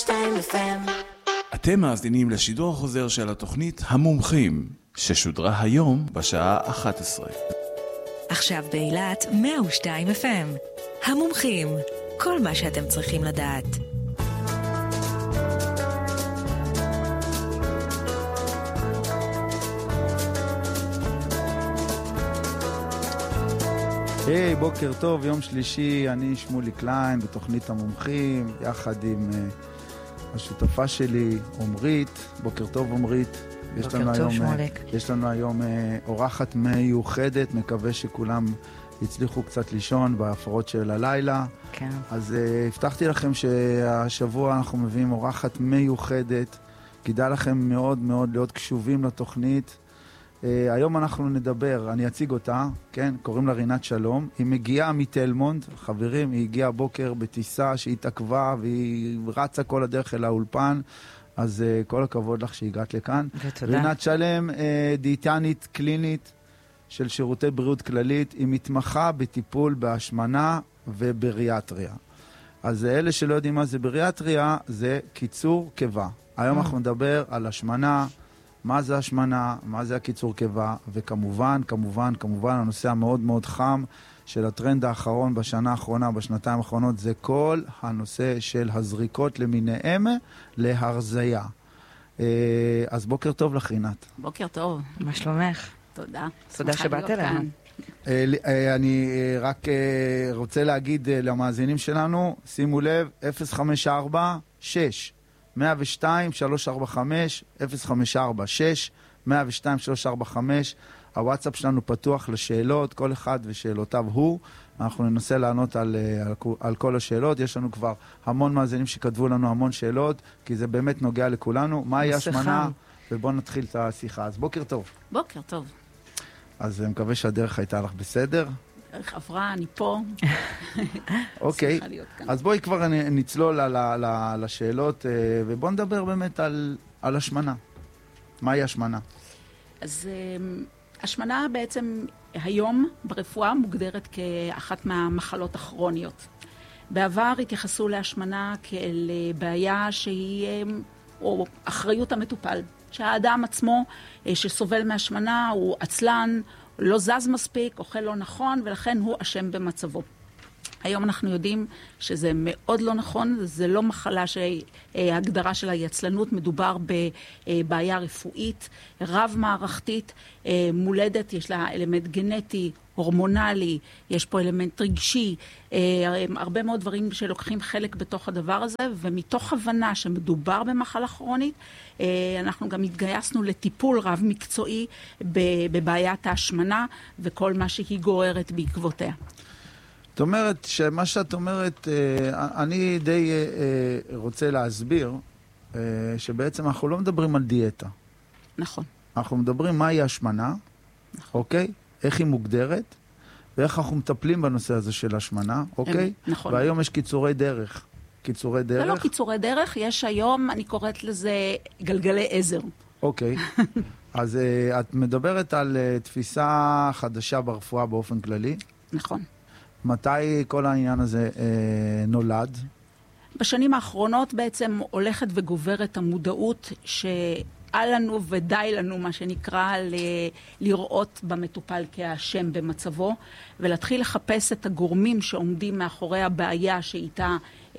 אתם מאזינים לשידור החוזר של התוכנית המומחים, ששודרה היום בשעה 11. עכשיו באילת 102 FM. המומחים, כל מה שאתם צריכים לדעת. היי, בוקר טוב, יום שלישי, אני שמולי קליין בתוכנית המומחים, יחד עם השותפה שלי, עומרית. בוקר טוב, עומרית. בוקר טוב, שמולק. יש לנו היום אורחת מיוחדת, מקווה שכולם הצליחו קצת לישון בהפרות של הלילה. כן. אז הבטחתי לכם שהשבוע אנחנו מביאים אורחת מיוחדת, כדאי לכם מאוד מאוד להיות קשובים לתוכנית. היום אנחנו נדבר, אני אציג אותה, כן? קוראים לה רינת שלום. היא מגיעה מתלמונד, חברים, היא הגיעה בוקר בטיסה שהיא תקווה והיא רצה כל הדרך אל האולפן, אז כל הכבוד לך שהגעת לכאן. ותודה. רינת שלם, דיאטנית קלינית של שירותי בריאות כללית, היא מתמחה בטיפול בהשמנה ובריאטריה. אז אלה שלא יודעים מה זה בריאטריה, זה קיצור קיבה. היום אנחנו נדבר על השמנה, מה זה השמנה, מה זה הקיצור קיבה, וכמובן, הנושא המאוד מאוד חם של הטרנד האחרון בשנה האחרונה, בשנתיים האחרונות, זה כל הנושא של הזריקות למיניהם להרזיה. אז בוקר טוב לך, רינת. בוקר טוב. מה שלומך? תודה. תודה שבאת אלינו. אני רק רוצה להגיד למאזינים שלנו, שימו לב, 054-6 102 345 054-6 102 345. הוואטסאפ שלנו פתוח לשאלות, כל אחד ושאלותיו הוא. אנחנו ננסה לענות על כל השאלות. יש לנו כבר המון מאזינים שכתבו לנו המון שאלות, כי זה באמת נוגע לכולנו. מהי השמנה? ובואו נתחיל את השיחה. אז בוקר טוב. בוקר טוב. אז אני מקווה שהדרך הייתה לך בסדר. דרך עברה, אני פה. אוקיי, אז בואי כבר נצלול לשאלות, ובואו נדבר באמת על השמנה. מהי השמנה? אז השמנה בעצם היום ברפואה מוגדרת כאחת מהמחלות הכרוניות. בעבר התייחסו להשמנה כאל בעיה שהיא, או אחריות המטופל. שהאדם עצמו שסובל מהשמנה הוא עצלן, לא זז מספיק, אוכל לא נכון, ולכן הוא אשם במצבו. היום אנחנו יודעים שזה מאוד לא נכון, זה לא מחלה שההגדרה שלה היא עצלנות, מדובר בבעיה רפואית, רב-מערכתית, מולדת, יש לה אלמנט גנטי, הורמונלי, יש פה אלמנט רגשי, הרבה מאוד דברים שלוקחים חלק בתוך הדבר הזה, ומתוך הבנה שמדובר במחלה כרונית, אנחנו גם התגייסנו לטיפול רב מקצועי בבעיית ההשמנה, וכל מה שהיא גוררת בעקבותיה. זאת אומרת, שמה שאת אומרת, אני די רוצה להסביר, שבעצם אנחנו לא מדברים על דיאטה. נכון. אנחנו מדברים מהי השמנה, נכון. אוקיי? איך היא מוגדרת, ואיך אנחנו מטפלים בנושא הזה של השמנה, אוקיי? נכון. והיום יש קיצורי דרך. קיצורי דרך? זה לא קיצורי דרך, יש היום, אני קוראת לזה גלגלי עזר. אוקיי. אז את מדברת על תפיסה חדשה ברפואה באופן כללי? נכון. מתי כל העניין הזה נולד? בשנים האחרונות בעצם הולכת וגוברת המודעות שעל לנו ודי לנו, מה שנקרא, לראות במטופל כאשם במצבו, ולהתחיל לחפש את הגורמים שעומדים מאחורי הבעיה שאיתה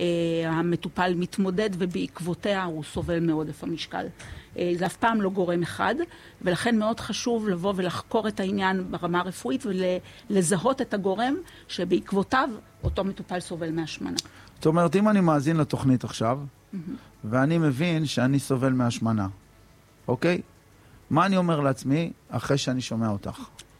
המטופל מתמודד, ובעקבותיה הוא סובל מעודף המשקל. זה אף פעם לא גורם אחד, ולכן מאוד חשוב לבוא ולחקור את העניין ברמה הרפואית, ולזהות את הגורם שבעקבותיו אותו מטופל סובל מהשמנה. זאת אומרת, אם אני מאזין לתוכנית עכשיו, ואני מבין שאני סובל מהשמנה, אוקיי? מה אני אומר לעצמי אחרי שאני שומע אותך?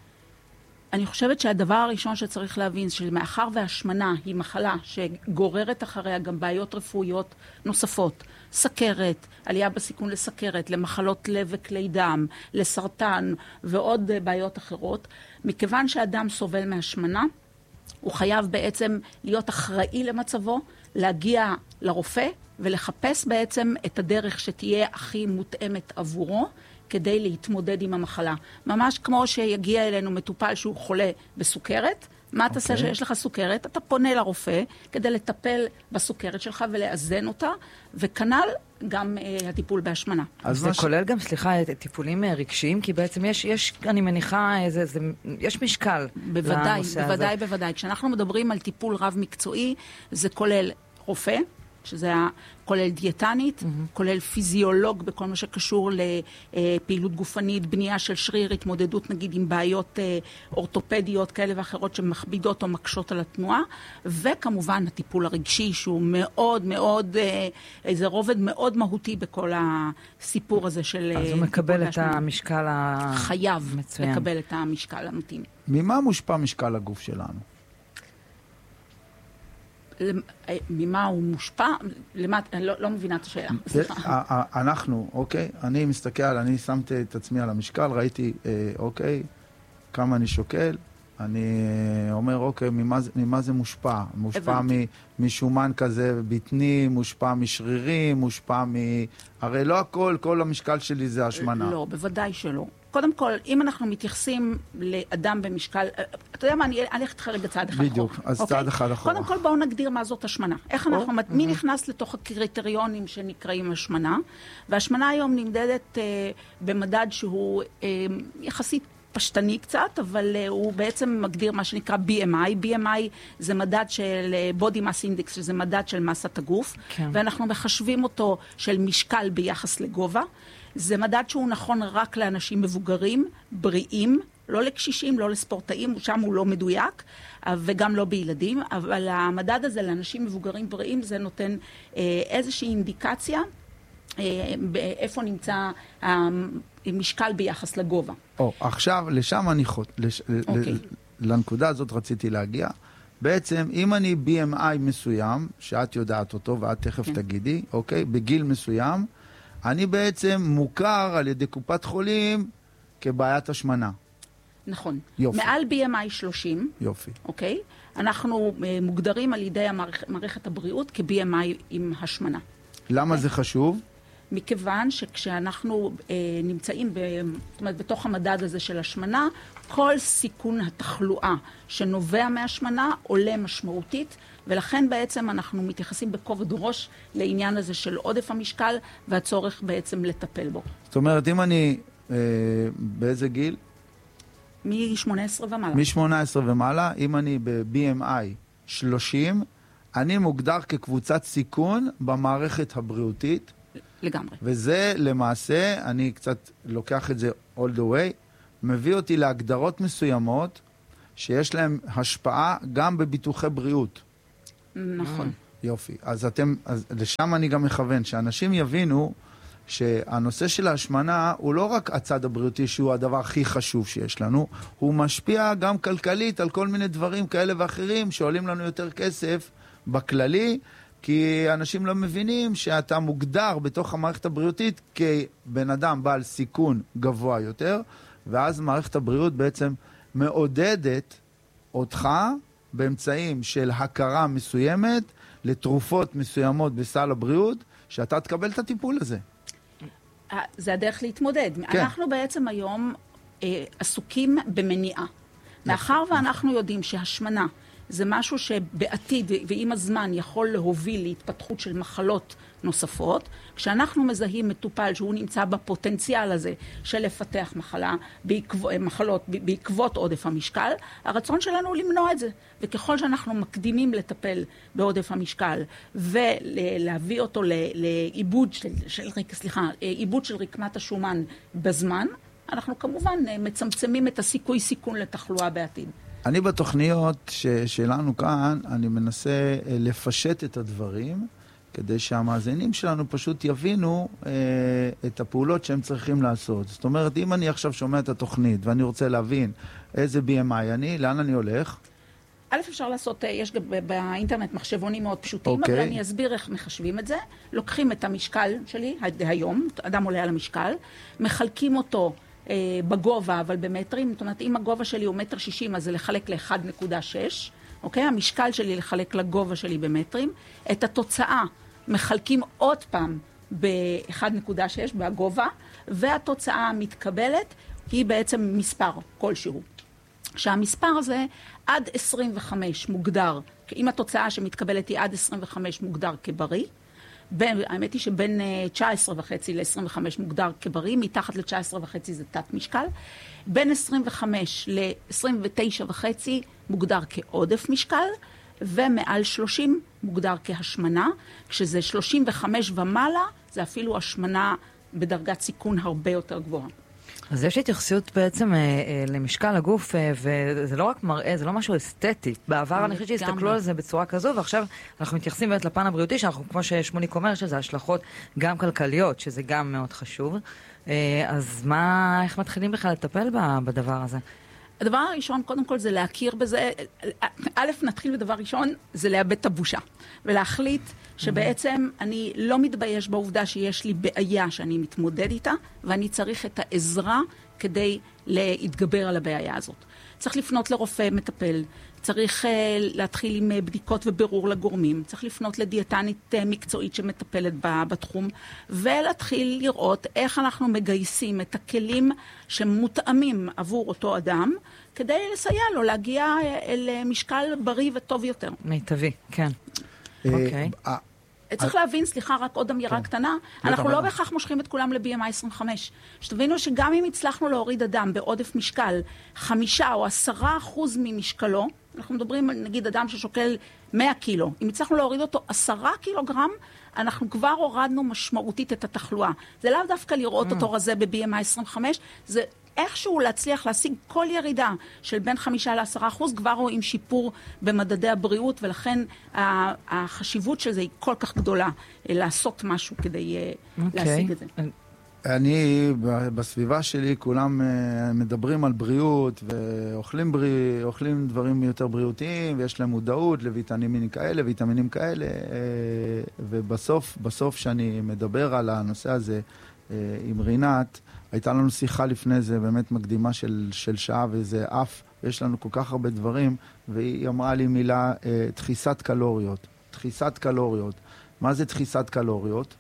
אני חושבת שהדבר הראשון שצריך להבין, שמאחר והשמנה היא מחלה שגוררת אחריה גם בעיות רפואיות נוספות, סכרת, עלייה בסיכון לסכרת, למחלות לב וכלי דם, לסרטן ועוד בעיות אחרות, מכיוון שאדם סובל מהשמנה, הוא חייב בעצם להיות אחראי למצבו, להגיע לרופא ולחפש בעצם את הדרך שתהיה הכי מותאמת עבורו, כדי להתמודד עם המחלה. ממש כמו שיגיע אלינו מטופל שהוא חולה בסוכרת, מה אתה עושה שיש לך סוכרת? אתה פונה לרופא כדי לטפל בסוכרת שלך ולאזן אותה, וכנ"ל גם הטיפול בהשמנה. זה כולל גם, סליחה, טיפולים רגשיים, כי בעצם יש, אני מניחה, יש משקל בוודאי, לנושא הזה. בוודאי, בוודאי. כשאנחנו מדברים על טיפול רב מקצועי, זה כולל רופא, שזה כולל דיאטנית, כולל פיזיולוג בכל מה שקשור לפעילות גופנית, בנייה של שריר, התמודדות נגיד עם בעיות אורתופדיות כאלה ואחרות שמכבידות או מקשות על התנועה, וכמובן הטיפול הרגשי שהוא מאוד מאוד, איזה רובד מאוד מהותי בכל הסיפור הזה של... אז הוא מקבל את המשקל המצוין. חייב לקבל את המשקל המתאים. ממה מושפע משקל הגוף שלנו? ממה הוא מושפע? אני לא מבינה את השאלה. אנחנו, אוקיי? אני מסתכל, אני שמתי את עצמי על המשקל, ראיתי, אוקיי, כמה אני שוקל, אני אומר, אוקיי, ממה זה מושפע? מושפע משומן כזה בטני, מושפע משרירים, מושפע הרי לא הכל, כל המשקל שלי זה השמנה. לא, בוודאי שלא. קודם כל, אם אנחנו מתייחסים לאדם במשקל, אתה יודע מה, אני אלך איתך רגע צעד אחד אחורה. בדיוק, אז צעד אחד אחורה. קודם כל בואו נגדיר מה זאת השמנה. איך אנחנו, מי נכנס לתוך הקריטריונים שנקראים השמנה, והשמנה היום נמדדת במדד שהוא יחסית פשטני קצת, אבל הוא בעצם מגדיר מה שנקרא BMI. BMI זה מדד של Body Mass Index, שזה מדד של מסת הגוף, ואנחנו מחשבים אותו של משקל ביחס לגובה. זה מדד שהוא נכון רק לאנשים מבוגרים, בריאים, לא לקשישים, לא לספורטאים, שם הוא לא מדויק, וגם לא בילדים, אבל המדד הזה לאנשים מבוגרים בריאים, זה נותן איזושהי אינדיקציה, איפה נמצא המשקל ביחס לגובה. עכשיו, לשם אני לנקודה הזאת רציתי להגיע. בעצם, אם אני BMI מסוים, שאת יודעת אותו, ואת תכף תגידי, אוקיי, בגיל מסוים, אני בעצם מוכר על ידי קופת חולים כבעיית השמנה. נכון. יופי. מעל BMI 30, יופי. אוקיי? אנחנו מוגדרים על ידי מערכת הבריאות כ-BMI עם השמנה. למה זה חשוב? מכיוון שכשאנחנו נמצאים זאת אומרת, בתוך המדד הזה של השמנה, כל סיכון התחלואה שנובע מהשמנה עולה משמעותית, ולכן בעצם אנחנו מתייחסים בכובד ראש לעניין הזה של עודף המשקל, והצורך בעצם לטפל בו. זאת אומרת, אם אני, באיזה גיל? מ-18 ומעלה. מ-18 ומעלה, אם אני ב-BMI 30, אני מוגדר כקבוצת סיכון במערכת הבריאותית. לגמרי. וזה למעשה, אני קצת לוקח את זה all the way, מביא אותי להגדרות מסוימות שיש להם השפעה גם בביטוחי בריאות. נכון. יופי. אז לשם אני גם מכוון, שאנשים יבינו שהנושא של ההשמנה הוא לא רק הצד הבריאותי שהוא הדבר הכי חשוב שיש לנו, הוא משפיע גם כלכלית על כל מיני דברים כאלה ואחרים שעולים לנו יותר כסף בכללי, כי אנשים לא מבינים שאתה מוגדר בתוך המערכת הבריאותית כבן אדם בעל סיכון גבוה יותר, ואז מערכת הבריאות בעצם מעודדת אותך באמצעים של הכרה מסוימת לתרופות מסוימות בסל הבריאות, שאתה תקבל את הטיפול הזה. זה הדרך להתמודד. כן. אנחנו בעצם היום עסוקים במניעה. מאחר ואנחנו יודעים שהשמנה זה משהו שבעתיד ועם הזמן יכול להוביל להתפתחות של מחלות נוספות. כשאנחנו מזהים מטופל שהוא נמצא בפוטנציאל הזה של לפתח מחלות בעקבות עודף המשקל, הרצון שלנו הוא למנוע את זה. וככל שאנחנו מקדימים לטפל בעודף המשקל ולהביא אותו לעיבוד של רקמת השומן בזמן, אנחנו כמובן מצמצמים את הסיכוי סיכון לתחלואה בעתיד. אני בתוכניות שלנו כאן, אני מנסה לפשט את הדברים, כדי שהמאזינים שלנו פשוט יבינו את הפעולות שהם צריכים לעשות. זאת אומרת, אם אני עכשיו שומע את התוכנית, ואני רוצה להבין איזה BMI אני, לאן אני הולך? א', אפשר לעשות, יש גם באינטרנט מחשבונים מאוד פשוטים, אבל אני אסביר איך מחשבים את זה. לוקחים את המשקל שלי, היום, אדם עולה על המשקל, מחלקים אותו בגובה, אבל במטרים. זאת אומרת, אם הגובה שלי הוא 1.60 מטר, אז זה לחלק ל-1.6. אוקיי? המשקל שלי לחלק לגובה שלי במטרים. את התוצאה מחלקים עוד פעם ב-1.6 בגובה, והתוצאה המתקבלת היא בעצם מספר כלשהו. שהמספר הזה עד 25 מוגדר, אם התוצאה שמתקבלת היא עד 25 מוגדר כבריא, האמת היא שבין 19.5 ל-25 מוגדר כבריא, מתחת ל-19.5 זה תת משקל, בין 25 ל-29.5 מוגדר כעודף משקל, ומעל 30 מוגדר כהשמנה, כשזה 35 ומעלה, זה אפילו השמנה בדרגת סיכון הרבה יותר גבוהה. אז יש התייחסות בעצם למשקל הגוף, וזה לא רק מראה, זה לא משהו אסתטי. בעבר אני חושבת שהסתכלו על זה בצורה כזו, ועכשיו אנחנו מתייחסים באמת לפן הבריאותי, שאנחנו, כמו ששמוניק אומר, שזה השלכות גם כלכליות, שזה גם מאוד חשוב. אז איך מתחילים בכלל לטפל בדבר הזה? הדבר הראשון, קודם כל, זה להכיר בזה. א', נתחיל בדבר ראשון, זה לאבד את הבושה. ולהחליט שבעצם אני לא מתבייש בעובדה שיש לי בעיה שאני מתמודד איתה, ואני צריך את העזרה כדי להתגבר על הבעיה הזאת. צריך לפנות לרופא מטפל, צריך להתחיל עם בדיקות ובירור לגורמים, צריך לפנות לדיאטנית מקצועית שמטפלת בתחום, ולהתחיל לראות איך אנחנו מגייסים את הכלים שמותאמים עבור אותו אדם, כדי לסייע לו להגיע למשקל בריא וטוב יותר. מיטבי, כן. אוקיי. צריך להבין, סליחה, רק עוד אמירה קטנה, אנחנו לא בהכרח מושכים את כולם ל-BMI 25. שתבינו שגם אם הצלחנו להוריד אדם בעודף משקל 5 או 10% ממשקלו, אנחנו מדברים על נגיד אדם ששוקל 100 קילו, אם הצלחנו להוריד אותו 10 קילוגרם, אנחנו כבר הורדנו משמעותית את התחלואה. זה לאו דווקא לראות אותו רזה ב-BMI 25, זה איכשהו להצליח להשיג כל ירידה של בין 5 ל-10%, כבר רואים שיפור במדדי הבריאות, ולכן החשיבות של זה היא כל כך גדולה, לעשות משהו כדי להשיג את זה. אני, בסביבה שלי, כולם מדברים על בריאות, ואוכלים דברים יותר בריאותיים, ויש להם מודעות לויטמינים כאלה, ויטמינים כאלה, ובסוף שאני מדבר על הנושא הזה עם רינת, הייתה לנו שיחה לפני זה, באמת מקדימה של שעה, וזה אף, ויש לנו כל כך הרבה דברים, והיא אמרה לי מילה, דחיסת קלוריות. דחיסת קלוריות. מה זה דחיסת קלוריות?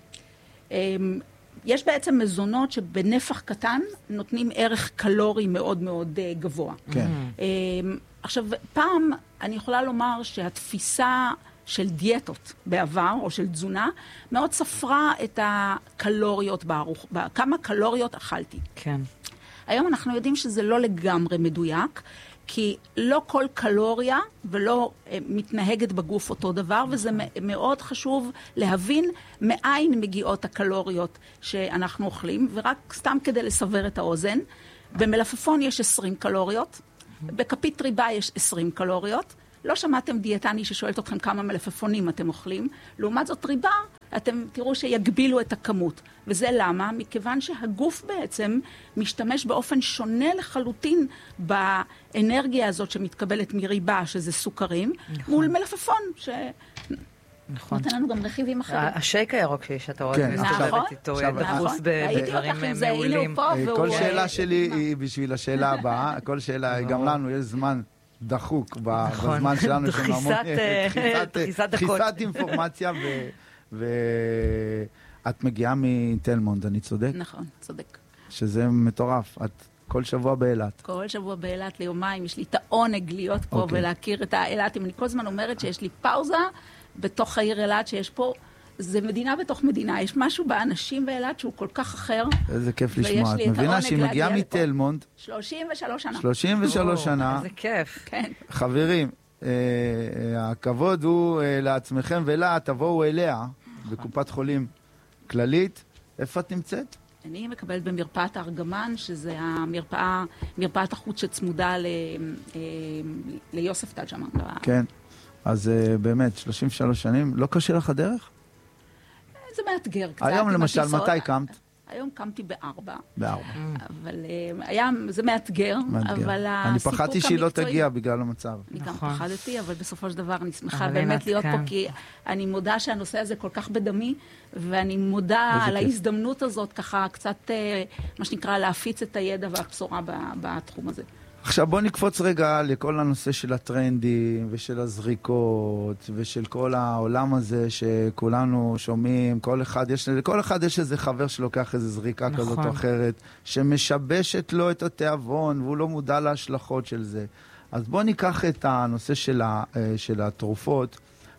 יש בעצם מזונות שבנפח קטן נותנים ערך קלורי מאוד מאוד גבוה. כן. עכשיו, פעם אני יכולה לומר שהתפיסה של דיאטות בעבר, או של תזונה, מאוד ספרה את הקלוריות כמה קלוריות אכלתי. כן. היום אנחנו יודעים שזה לא לגמרי מדויק, כי לא כל קלוריה ולא מתנהגת בגוף אותו דבר, וזה מאוד חשוב להבין מאין מגיעות הקלוריות שאנחנו אוכלים, ורק סתם כדי לסבר את האוזן, במלפפון יש 20 קלוריות, בכפית ריבה יש 20 קלוריות, לא שמעתם דיאטני ששואלת אתכם כמה מלפפונים אתם אוכלים, לעומת זאת ריבה, אתם תראו שיגבילו את הכמות. וזה למה? מכיוון שהגוף בעצם משתמש באופן שונה לחלוטין באנרגיה הזאת שמתקבלת מריבה, שזה סוכרים, מול מלפפון, נותן לנו גם רכיבים אחרים. השייק הירוק שאתה רואה, נכון, דחוס בדברים מעולים. כל שאלה שלי היא בשביל השאלה הבאה, כל שאלה, גם לנו יש זמן דחוק בזמן שלנו, דחיסת אינפורמציה, ואת מגיעה מתלמונד, אני צודק? נכון, צודק. שזה מטורף, את כל שבוע באילת. כל שבוע באילת ליומיים, יש לי את העונג להיות פה ולהכיר את האילת. אני כל הזמן אומרת שיש לי פאוזה בתוך העיר אילת, שיש פה, זה מדינה בתוך מדינה, יש משהו באנשים באילת שהוא כל כך אחר. איזה כיף לשמוע, את מבינה שהיא מגיעה מתלמונד. 33 שנה. 33 שנה. איזה כיף. כן. חברים, הכבוד הוא לעצמכם ולה, תבואו אליה בקופת חולים כללית. איפה את נמצאת? אני מקבלת במרפאת הארגמן, שזה מרפאת החוץ שצמודה ליוסף תג'מן. כן. אז באמת, 33 שנים, לא קשה לך הדרך? זה מאתגר קצת. היום למשל, מתי קמת? היום קמתי ב4. ב4. אבל זה מאתגר, אבל אני פחדתי שהיא לא תגיע בגלל המצב. אני גם פחדתי, אבל בסופו של דבר אני שמחה באמת להיות פה, כי אני מודה שהנושא הזה כל כך בדמי, ואני מודה על ההזדמנות הזאת, ככה קצת, מה שנקרא, להפיץ את הידע והבשורה בתחום הזה. עכשיו בוא נקפוץ רגע לכל הנושא של הטרנדים ושל הזריקות ושל כל העולם הזה שכולנו שומעים, לכל אחד יש איזה חבר שלוקח איזה זריקה כזאת או אחרת, שמשבשת לו את התיאבון והוא לא מודע להשלכות של זה. אז בוא ניקח את הנושא של התרופות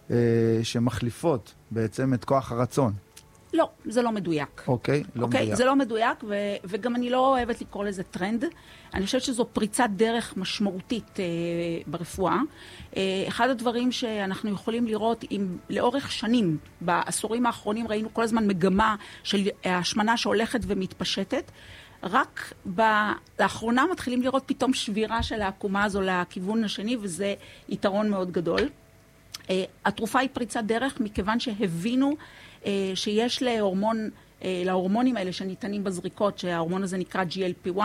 שמחליפות בעצם את כוח הרצון. לא, זה לא מדויק. אוקיי, לא מדויק. זה לא מדויק, וגם אני לא אוהבת לקרוא לזה טרנד. אני חושבת שזו פריצת דרך משמעותית ברפואה. אחד הדברים שאנחנו יכולים לראות, אם לאורך שנים, בעשורים האחרונים ראינו כל הזמן מגמה של השמנה שהולכת ומתפשטת, רק לאחרונה מתחילים לראות פתאום שבירה של העקומה הזו לכיוון השני, וזה יתרון מאוד גדול. התרופה היא פריצת דרך מכיוון שהבינו שיש להורמונים האלה שניתנים בזריקות, שההורמון הזה נקרא GLP-1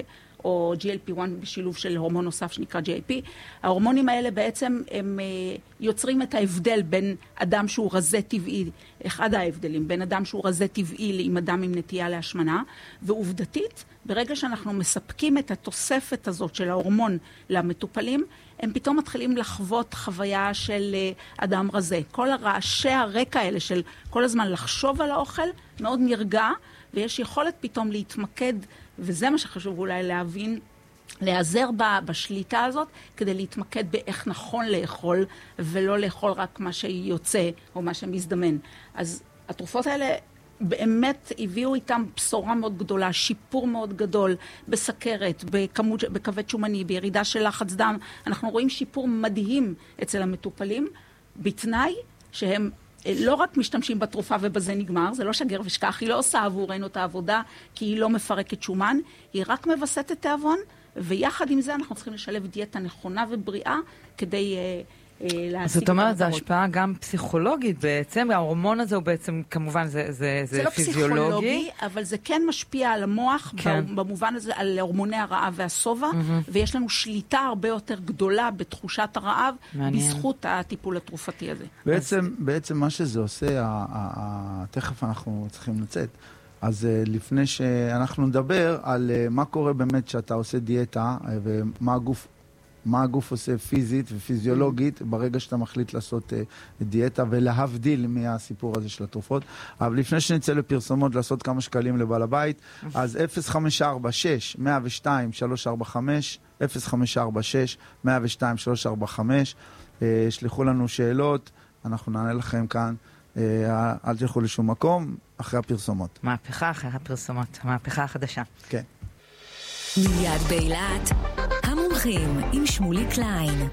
או GLP-1 בשילוב של הורמון נוסף שנקרא GIP. ההורמונים האלה בעצם הם יוצרים את ההבדל בין אדם שהוא רזה טבעי, אחד ההבדלים, בין אדם שהוא רזה טבעי עם אדם עם נטייה להשמנה, ועובדתית, ברגע שאנחנו מספקים את התוספת הזאת של ההורמון למטופלים, הם פתאום מתחילים לחוות חוויה של אדם רזה. כל הרעשי הרקע האלה של כל הזמן לחשוב על האוכל מאוד נרגע, ויש יכולת פתאום להתמקד, וזה מה שחשוב אולי להבין, להיעזר בשליטה הזאת, כדי להתמקד באיך נכון לאכול, ולא לאכול רק מה שיוצא או מה שמזדמן. אז התרופות האלה באמת הביאו איתם בשורה מאוד גדולה, שיפור מאוד גדול בסכרת, בכבד שומני, בירידה של לחץ דם. אנחנו רואים שיפור מדהים אצל המטופלים, בתנאי שהם לא רק משתמשים בתרופה ובזה נגמר, זה לא שגר ושכח, היא לא עושה עבורנו את העבודה, כי היא לא מפרקת שומן, היא רק מבססת תיאבון, ויחד עם זה אנחנו צריכים לשלב דיאטה נכונה ובריאה, כדי זאת אומרת, זו השפעה גם פסיכולוגית בעצם, ההורמון הזה הוא בעצם, כמובן, זה לא פיזיולוגי. פסיכולוגי, אבל זה כן משפיע על המוח, במובן הזה, על הורמוני הרעב והסובה, ויש לנו שליטה הרבה יותר גדולה בתחושת הרעב, בזכות הטיפול התרופתי הזה. בעצם מה שזה עושה, תכף אנחנו צריכים לצאת, אז לפני שאנחנו נדבר על מה קורה באמת שאתה עושה דיאטה, ומה הגוף עושה פיזית ופיזיולוגית ברגע שאתה מחליט לעשות דיאטה ולהבדיל מהסיפור הזה של התרופות. אבל לפני שנצא לפרסומות לעשות כמה שקלים לבעל הבית, אז 0546-102-345, 0546-102-345, שלחו לנו שאלות, אנחנו נענה לכם כאן, אל תלכו לשום מקום, אחרי הפרסומות. מהפכה אחרי הפרסומות, מהפכה החדשה. כן. מיד באילת, המומחים עם שמולי קליין.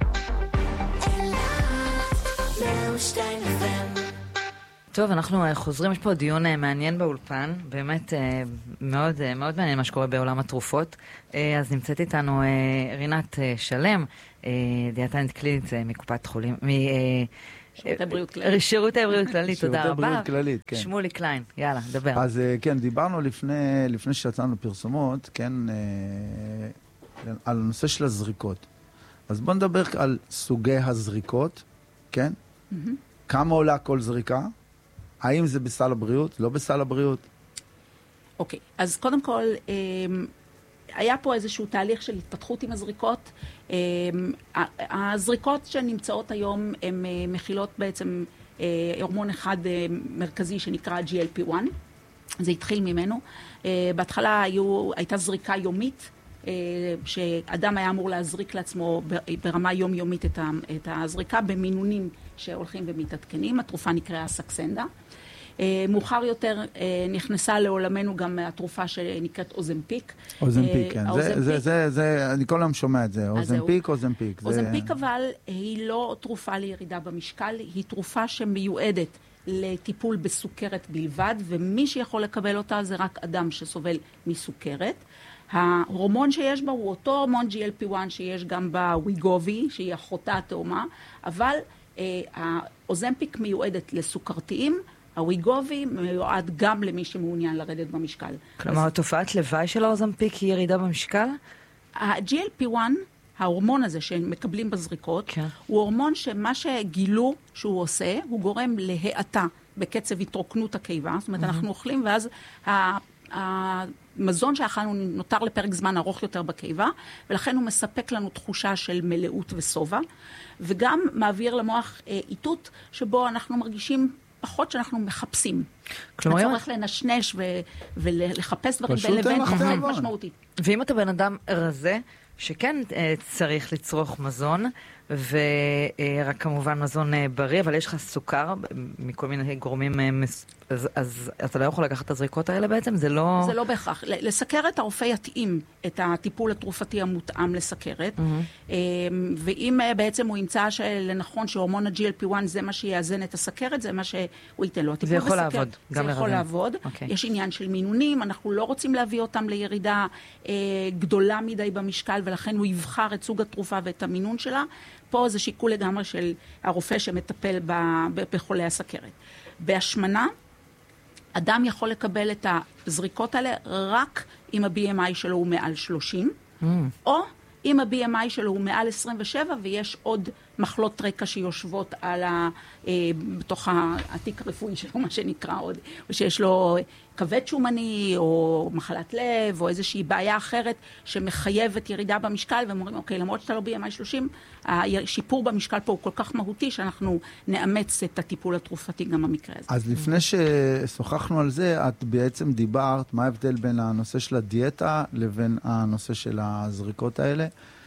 טוב, אנחנו חוזרים, יש פה דיון מעניין באולפן, באמת מאוד, מאוד מעניין מה שקורה בעולם התרופות. אז נמצאת איתנו רינת שלם, דיאטנית קלינית מקופת חולים, שירותי בריאות כללית. שירותי בריאות כללית, תודה רבה. שירותי בריאות כללית, כן. שמולי קליין, יאללה, דבר. אז כן, דיברנו לפני שיצאנו פרסומות, כן, על הנושא של הזריקות. אז בוא נדבר על סוגי הזריקות, כן? כמה עולה כל זריקה? האם זה בסל הבריאות? לא בסל הבריאות? אוקיי, אז קודם כל, היה פה איזשהו תהליך של התפתחות עם הזריקות. הזריקות שנמצאות היום הן מכילות בעצם הורמון אחד מרכזי שנקרא GLP-1. זה התחיל ממנו. בהתחלה הייתה זריקה יומית, שאדם היה אמור להזריק לעצמו ברמה יומיומית את הזריקה במינונים שהולכים ומתעדכנים. התרופה נקראה סקסנדה. מאוחר יותר נכנסה לעולמנו גם התרופה שנקראת אוזמפיק. אוזמפיק, כן. אני כל היום שומע את זה. אוזמפיק. אוזמפיק אבל היא לא תרופה לירידה במשקל, היא תרופה שמיועדת לטיפול בסוכרת בלבד, ומי שיכול לקבל אותה זה רק אדם שסובל מסוכרת. ההורמון שיש בה הוא אותו הורמון GLP-1 שיש גם בוויגובי, שהיא אחותה התאומה, אבל האוזמפיק מיועדת לסוכרתיים, הוויגובי מיועד גם למי שמעוניין לרדת במשקל. כלומר, תופעת לוואי של האוזמפיק היא ירידה במשקל? ה-GLP-1, ההורמון הזה שמקבלים בזריקות, כן. הוא הורמון שמה שגילו שהוא עושה, הוא גורם להאטה בקצב התרוקנות הקיבה. זאת אומרת, אנחנו אוכלים ואז המזון שאכלנו נותר לפרק זמן ארוך יותר בקיבה, ולכן הוא מספק לנו תחושה של מלאות וסובה, וגם מעביר למוח איתות שבו אנחנו מרגישים פחות שאנחנו מחפשים. כלומר, הצורך לנשנש ולחפש דברים בין לבין משמעותי. ואם אתה בן אדם רזה, שכן צריך לצרוך מזון, ורק כמובן מזון בריא, אבל יש לך סוכר מכל מיני גורמים, אז אתה לא יכול לקחת את הזריקות האלה בעצם? זה לא בהכרח. לסכרת הרופא יתאים את הטיפול התרופתי המותאם לסכרת, ואם בעצם הוא ימצא לנכון שהורמון ה-GLP-1 זה מה שיאזן את הסכרת, זה מה שהוא ייתן לו. זה יכול לעבוד. זה יכול לעבוד. יש עניין של מינונים, אנחנו לא רוצים להביא אותם לירידה גדולה מדי במשקל, ולכן הוא יבחר את סוג התרופה ואת המינון שלה. פה זה שיקול לגמרי של הרופא שמטפל בחולי הסכרת. בהשמנה, אדם יכול לקבל את הזריקות האלה רק אם ה-BMI שלו הוא מעל 30, או אם ה-BMI שלו הוא מעל 27, ויש עוד מחלות רקע שיושבות בתוך התיק הרפואי שלו, מה שנקרא עוד, או שיש לו כבד שומני, או מחלת לב, או איזושהי בעיה אחרת שמחייבת ירידה במשקל, והם אומרים, אוקיי, למרות שאתה לא BMI 30, השיפור במשקל פה הוא כל כך מהותי, שאנחנו נאמץ את הטיפול התרופתי גם במקרה הזה. אז לפני ששוחחנו על זה, את בעצם דיברת מה ההבדל בין הנושא של הדיאטה לבין הנושא של הזריקות האלה.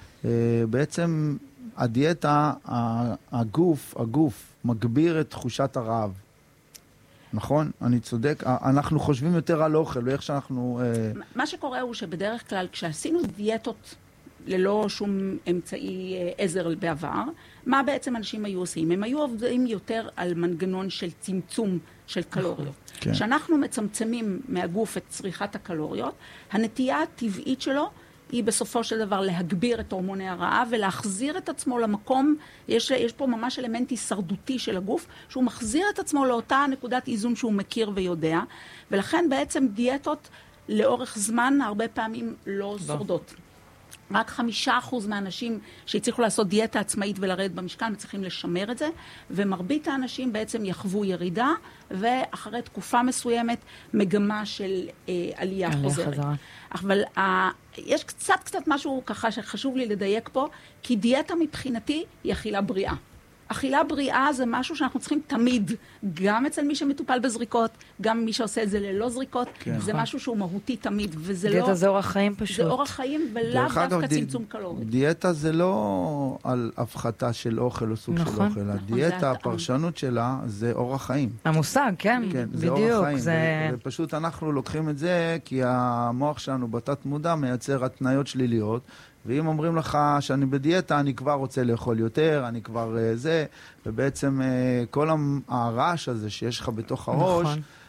בעצם הדיאטה, הגוף מגביר את תחושת הרעב. נכון? אני צודק. אנחנו חושבים יותר על אוכל, ואיך שאנחנו... מה שקורה הוא שבדרך כלל, כשעשינו דיאטות ללא שום אמצעי עזר בעבר, מה בעצם אנשים היו עושים? הם היו עובדים יותר על מנגנון של צמצום של קלוריות. כשאנחנו מצמצמים מהגוף את צריכת הקלוריות, הנטייה הטבעית שלו היא בסופו של דבר להגביר את הורמוני הרעב ולהחזיר את עצמו למקום, יש פה ממש אלמנט הישרדותי של הגוף, שהוא מחזיר את עצמו לאותה נקודת איזון שהוא מכיר ויודע, ולכן בעצם דיאטות לאורך זמן הרבה פעמים לא שורדות. רק 5% מהאנשים שהצליחו לעשות דיאטה עצמאית ולרדת במשקל מצליחים לשמר את זה, ומרבית האנשים בעצם יחוו ירידה, ואחרי תקופה מסוימת מגמה של עלייה חוזרת. אבל יש קצת משהו ככה שחשוב לי לדייק פה, כי דיאטה מבחינתי היא אכילה בריאה. אכילה בריאה זה משהו שאנחנו צריכים תמיד, גם אצל מי שמטופל בזריקות, גם מי שעושה את זה ללא זריקות, זה משהו שהוא מהותי תמיד, וזה לא... דיאטה זה אורח חיים פשוט. זה אורח חיים, ולאו דווקא צמצום קלוריות. דיאטה זה לא על הפחתה של אוכל או סוג של אוכל. הדיאטה, הפרשנות שלה, זה אורח חיים. המושג, כן, בדיוק. ופשוט אנחנו לוקחים את זה, כי המוח שלנו בתת מודע מייצר התניות שליליות, ואם אומרים לך שאני בדיאטה, אני כבר רוצה לאכול יותר, אני כבר זה, ובעצם כל הרעש הזה שיש לך בתוך הראש,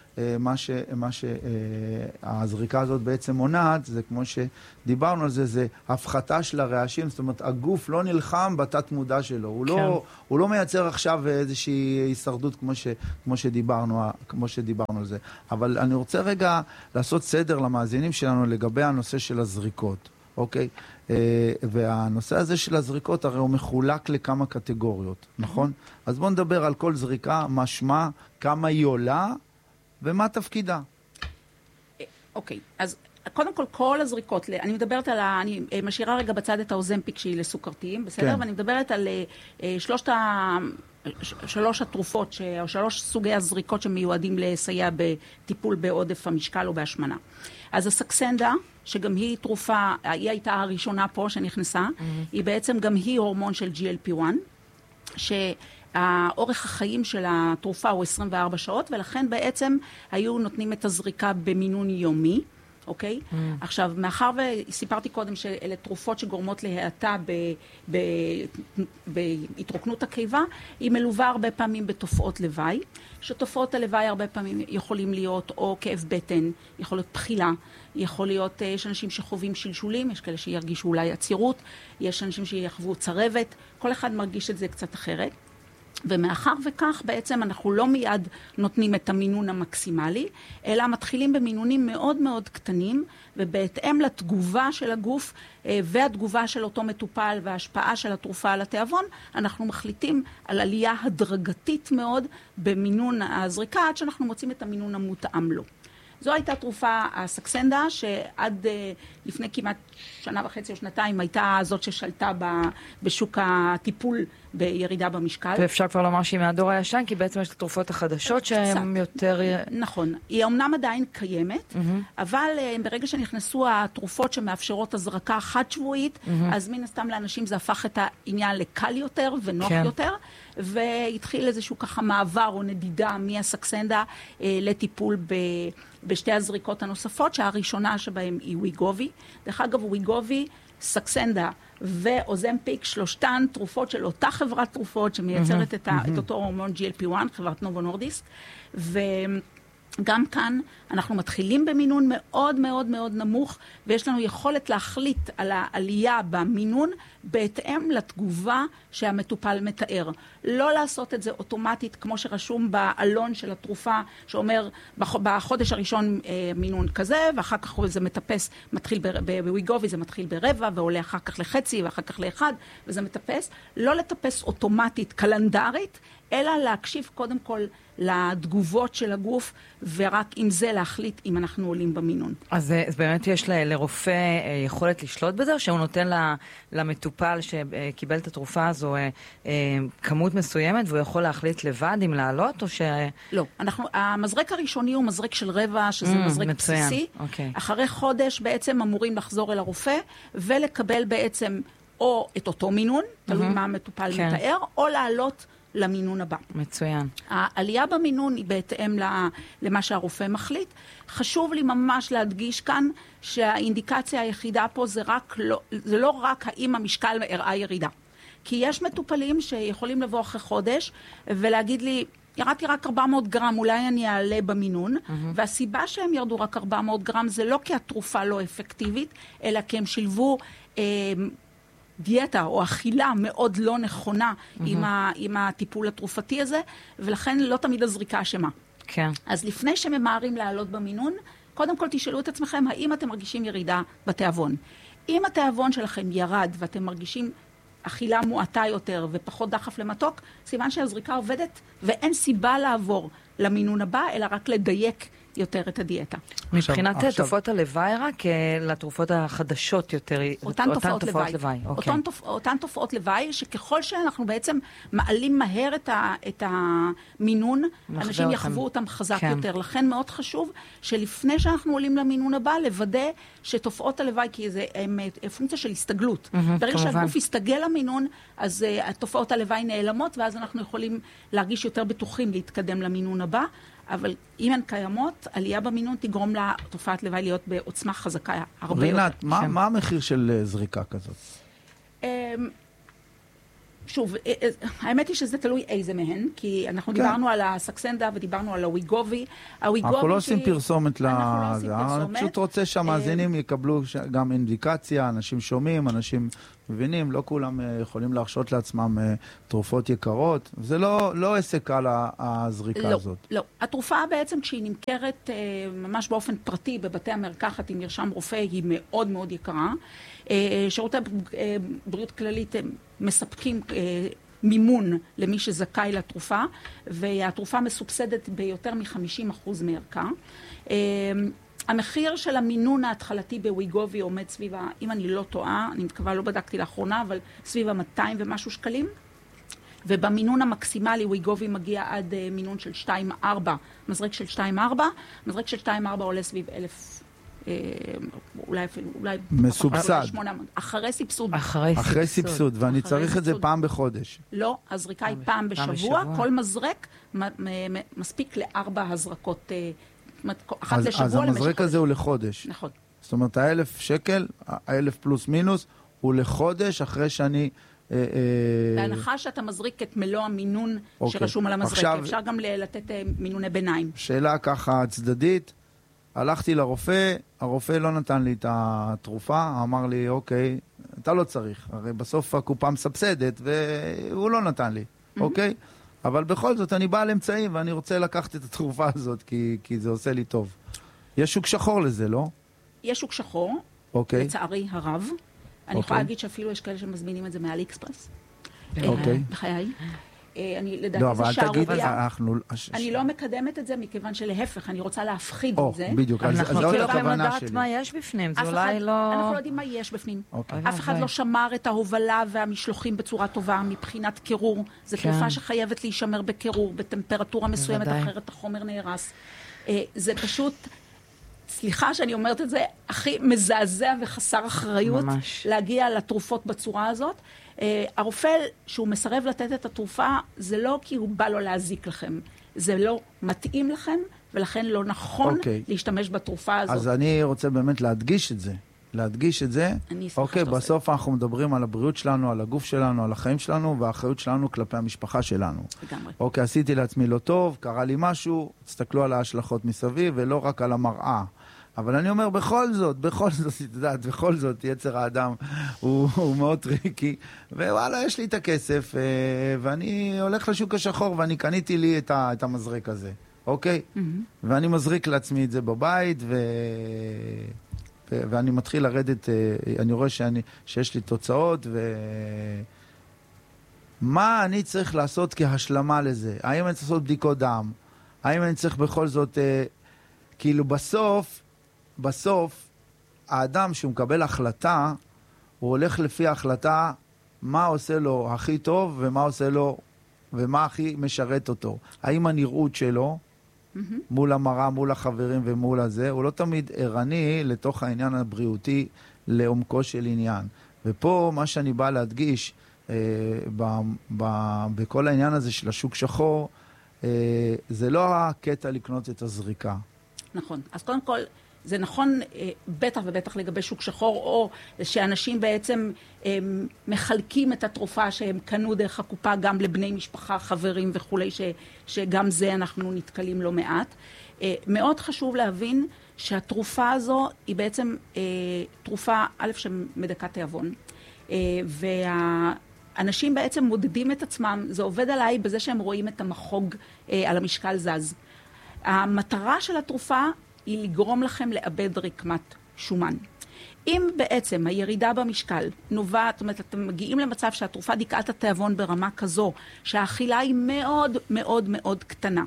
מה שהזריקה הזאת בעצם עונת, זה כמו שדיברנו על זה, זה הפחתה של הרעשים, זאת אומרת, הגוף לא נלחם בתת מודע שלו, הוא לא מייצר עכשיו איזושהי הישרדות כמו שדיברנו על זה. אבל אני רוצה רגע לעשות סדר למאזינים שלנו לגבי הנושא של הזריקות. אוקיי? והנושא הזה של הזריקות הרי הוא מחולק לכמה קטגוריות, נכון? אז בואו נדבר על כל זריקה, מה שמה, כמה היא עולה ומה תפקידה. אוקיי, אז קודם כל הזריקות, אני מדברת על, אני משאירה רגע בצד את האוזמפיק שהיא לסוכרתיים, בסדר? ואני מדברת על שלוש התרופות, או 3 סוגי הזריקות שמיועדים לסייע בטיפול בעודף המשקל או בהשמנה. אז הסקסנדה, שגם היא תרופה, היא הייתה הראשונה פה שנכנסה, היא בעצם גם היא הורמון של GLP-1, שהאורך החיים של התרופה הוא 24 שעות, ולכן בעצם היו נותנים את הזריקה במינון יומי, אוקיי? עכשיו, מאחר וסיפרתי קודם שאלה תרופות שגורמות להאטה בהתרוקנות הקיבה, היא מלווה הרבה פעמים בתופעות לוואי, שתופעות הלוואי הרבה פעמים יכולים להיות או כאב בטן, יכול להיות בחילה, יכול להיות, יש אנשים שחווים שלשולים, יש כאלה שירגישו אולי עצירות, יש אנשים שיחוו צרבת, כל אחד מרגיש את זה קצת אחרת. ומאחר וכך בעצם אנחנו לא מיד נותנים את המינון המקסימלי, אלא מתחילים במינונים מאוד מאוד קטנים, ובהתאם לתגובה של הגוף והתגובה של אותו מטופל וההשפעה של התרופה על התיאבון, אנחנו מחליטים על עלייה הדרגתית מאוד במינון הזריקה, עד שאנחנו מוצאים את המינון המותאם לו. זו הייתה תרופה, הסקסנדה, שעד לפני כמעט שנה וחצי או שנתיים הייתה זאת ששלטה בשוק הטיפול בירידה במשקל. ואפשר כבר לומר שהיא מהדור הישן, כי בעצם יש את התרופות החדשות שהן יותר... נכון. היא אומנם עדיין קיימת, אבל ברגע שנכנסו התרופות שמאפשרות הזרקה חד שבועית, אז מן הסתם לאנשים זה הפך את העניין לקל יותר ונוח יותר, והתחיל איזשהו ככה מעבר או נדידה מהסקסנדה לטיפול בשתי הזריקות הנוספות, שהראשונה שבהם היא ויגובי. דרך אגב, ויגובי, סקסנדה ואוזמפיק, שלושתן תרופות של אותה חברת תרופות שמייצרת את אותו הורמון GLP-1, חברת נובו נורדיסק, וגם כאן אנחנו מתחילים במינון מאוד מאוד מאוד נמוך, ויש לנו יכולת להחליט על העלייה במינון בהתאם לתגובה שהמטופל מתאר. לא לעשות את זה אוטומטית כמו שרשום בעלון של התרופה, שאומר בחודש הראשון מינון כזה, ואחר כך זה מטפס, מתחיל בוויגובי, זה מתחיל ברבע, ועולה אחר כך לחצי, ואחר כך לאחד, וזה מטפס. לא לטפס אוטומטית, קלנדרית, אלא להקשיב קודם כל לתגובות של הגוף, ורק עם זה להחליט אם אנחנו עולים במינון. אז באמת יש לרופא יכולת לשלוט בזה, או שהוא נותן למטופל שקיבל את התרופה הזו כמות מסוימת, והוא יכול להחליט לבד אם לעלות, או ש... לא. המזרק הראשוני הוא מזרק של רבע, שזה מזרק בסיסי. אחרי חודש בעצם אמורים לחזור אל הרופא, ולקבל בעצם או את אותו מינון, תלוי מה המטופל מתאר, או לעלות למינון הבא. מצוין. העלייה במינון היא בהתאם למה שהרופא מחליט. חשוב לי ממש להדגיש כאן שהאינדיקציה היחידה פה זה לא רק האם המשקל הראה ירידה. כי יש מטופלים שיכולים לבוא אחרי חודש ולהגיד לי, ירדתי רק 400 גרם, אולי אני אעלה במינון, והסיבה שהם ירדו רק 400 גרם זה לא כי התרופה לא אפקטיבית, אלא כי הם שילבו דיאטה או אכילה מאוד לא נכונה עם הטיפול התרופתי הזה, ולכן לא תמיד הזריקה אשמה. כן. אז לפני שממהרים לעלות במינון, קודם כל תשאלו את עצמכם, האם אתם מרגישים ירידה בתיאבון? אם התיאבון שלכם ירד ואתם מרגישים אכילה מועטה יותר ופחות דחף למתוק, סימן שהזריקה עובדת ואין סיבה לעבור למינון הבא, אלא רק לדייק יותר את הדיאטה. מבחינת תופעות הלוואי רק לתרופות החדשות יותר, אותן תופעות לוואי. אותן תופעות לוואי, שככל שאנחנו בעצם מעלים מהר את המינון, אנשים יחוו אותם חזק יותר. לכן מאוד חשוב שלפני שאנחנו עולים למינון הבא, לוודא שתופעות הלוואי, כי זה פונקציה של הסתגלות. ברגע שהגוף יסתגל למינון, אז התופעות הלוואי נעלמות, ואז אנחנו יכולים להרגיש יותר בטוחים להתקדם למינון הבא. אבל אם הן קיימות, עלייה במינון תגרום לתופעת לוואי להיות בעוצמה חזקה הרבה יותר. רינת, מה המחיר של זריקה כזאת? שוב, האמת היא שזה תלוי איזה מהן, כי אנחנו דיברנו על הסקסנדה ודיברנו על הוויגובי. אנחנו לא עושים פרסומת לזה, אני פשוט רוצה שהמאזינים יקבלו גם אינדיקציה, אנשים שומעים, אנשים מבינים, לא כולם יכולים להרשות לעצמם תרופות יקרות, זה לא עסק על הזריקה הזאת. לא, התרופה בעצם כשהיא נמכרת ממש באופן פרטי בבתי המרקחת עם מרשם רופא היא מאוד מאוד יקרה. שירותי בריאות כללית מספקים מימון למי שזכאי לתרופה, והתרופה מסובסדת ביותר מ-50% מערכה. המחיר של המינון ההתחלתי בוויגובי עומד סביב, אם אני לא טועה, אני מתכוון, לא בדקתי לאחרונה, אבל סביב 200 ומשהו שקלים. ובמינון המקסימלי וויגובי מגיע עד מינון של 2.4, מזרק של 2.4. מזרק של 2.4 עולה סביב 1,000. אולי מסובסד. אחרי סבסוד. אחרי סבסוד, ואני צריך את זה פעם בחודש. לא, הזריקה היא פעם בשבוע, כל מזרק מספיק ל4 הזרקות, אחת לשבוע. אז המזרק הזה הוא לחודש. נכון. זאת אומרת, 1,000 שקל, 1,000 פלוס מינוס, הוא לחודש אחרי שאני... בהנחה שאתה מזריק את מלוא המינון שרשום על המזרק. אפשר גם לתת מינוני ביניים. שאלה ככה צדדית. הלכתי לרופא, הרופא לא נתן לי את התרופה, אמר לי, אוקיי, אתה לא צריך, הרי בסוף הקופה מסבסדת, והוא לא נתן לי, אוקיי? אבל בכל זאת, אני בא על אמצעים, ואני רוצה לקחת את התרופה הזאת, כי זה עושה לי טוב. יש שוק שחור לזה, לא? יש שוק שחור, לצערי הרב. אני יכולה להגיד שאפילו יש כאלה שמזמינים את זה מאלי אקספרס. אוקיי. בחיי. לדעתי לא, זה אבל שערוריה. תגיד, אני לא מקדמת את זה, מכיוון שלהפך, אני רוצה להפחיד את זה. בדיוק, אנחנו זאת לא יכולים הכוונה לדעת שלי. מה יש בפנים, זה אולי לא... אנחנו לא יודעים מה יש בפנים. אוקיי. אף אחד לא שמר את ההובלה והמשלוחים בצורה טובה מבחינת קירור. זו תרופה שחייבת להישמר בקירור, בטמפרטורה מסוימת, אחרת החומר נהרס. זה פשוט... סליחה שאני אומרת את זה, הכי מזעזע וחסר אחריות ממש. להגיע לתרופות בצורה הזאת. הרופא, שהוא מסרב לתת את התרופה, זה לא כי הוא בא לו להזיק לכם. זה לא מתאים לכם, ולכן לא נכון להשתמש בתרופה הזאת. אז אני רוצה באמת להדגיש את זה. אוקיי, בסוף אנחנו מדברים על הבריאות שלנו, על הגוף שלנו, על החיים שלנו, והאחריות שלנו כלפי המשפחה שלנו. לגמרי. אוקיי, עשיתי לעצמי לא טוב, קרה לי משהו, תסתכלו על ההשלכות מסביב, ולא רק על המראה. אבל אני אומר, בכל זאת, בכל זאת, יצר האדם הוא מאוד טריקי, ווואלה, יש לי את הכסף, ואני הולך לשוק השחור, ואני קניתי לי את המזריק הזה, אוקיי? ואני מזריק לעצמי את זה בבית, ואני מתחיל לרדת, אני רואה שיש לי תוצאות, מה אני צריך לעשות כהשלמה לזה? האם אני צריך לעשות בדיקות דם? האם אני צריך בכל זאת, כאילו בסוף, האדם שהוא מקבל החלטה, הוא הולך לפי ההחלטה, מה עושה לו הכי טוב, ומה עושה לו, ומה הכי משרת אותו. האם הנראות שלו, מול המראה, מול החברים ומול הזה, הוא לא תמיד ערני לתוך העניין הבריאותי, לעומקו של עניין. ופה מה שאני בא להדגיש, בכל העניין הזה של השוק שחור, זה לא הקטע לקנות את הזריקה. נכון. אז קודם כל, זה נכון בטח ובטח לגבי שוק שחור, או שאנשים בעצם מחלקים את התרופה שהם קנו דרך הקופה גם לבני משפחה, חברים וכולי, שגם זה אנחנו נתקלים לא מעט. מאוד חשוב להבין שהתרופה הזו היא בעצם תרופה, א', שמדכאת תיאבון, והאנשים בעצם מודדים את עצמם, זה עובד עליי בזה שהם רואים את המחוג על המשקל זז. המטרה של התרופה היא לגרום לכם לאבד רקמת שומן. אם בעצם הירידה במשקל נובעת, זאת אומרת, אתם מגיעים למצב שהתרופה דיכאה את התיאבון ברמה כזו, שהאכילה היא מאוד מאוד מאוד קטנה.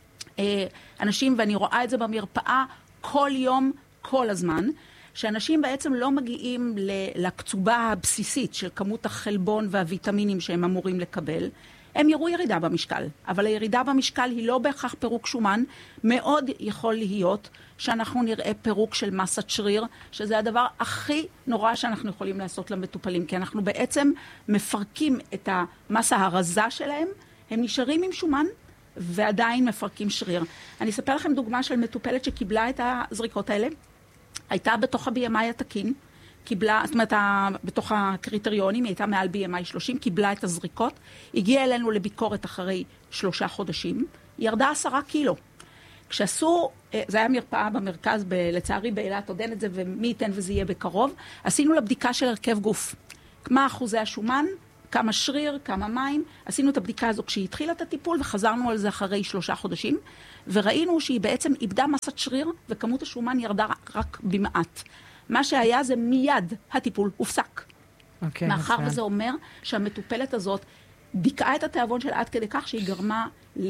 אנשים, ואני רואה את זה במרפאה כל יום, כל הזמן, שאנשים בעצם לא מגיעים לקצובה הבסיסית של כמות החלבון והוויטמינים שהם אמורים לקבל, הם יראו ירידה במשקל, אבל הירידה במשקל היא לא בהכרח פירוק שומן, מאוד יכול להיות שאנחנו נראה פירוק של מסת שריר, שזה הדבר הכי נורא שאנחנו יכולים לעשות למטופלים, כי אנחנו בעצם מפרקים את המסה הרזה שלהם, הם נשארים עם שומן ועדיין מפרקים שריר. אני אספר לכם דוגמה של מטופלת שקיבלה את הזריקות האלה, הייתה בתוך ה-BMI התקין, קיבלה, זאת אומרת, בתוך הקריטריונים, היא הייתה מעל BMI 30, קיבלה את הזריקות, הגיעה אלינו לביקורת אחרי 3 חודשים, היא ירדה 10 קילו. כשעשו, זה היה מרפאה במרכז, לצערי באילת, עוד אין את זה, ומי ייתן וזה יהיה בקרוב, עשינו לה בדיקה של הרכב גוף. מה אחוזי השומן, כמה שריר, כמה מים, עשינו את הבדיקה הזו כשהיא התחילה את הטיפול, וחזרנו על זה אחרי 3 חודשים, וראינו שהיא בעצם איבדה מסת שריר, וכמות השומן ירדה רק במעט. מה שהיה זה מיד הטיפול הופסק. מאחר וזה אומר שהמטופלת הזאת דיכאה את התיאבון שלה עד כדי כך שהיא גרמה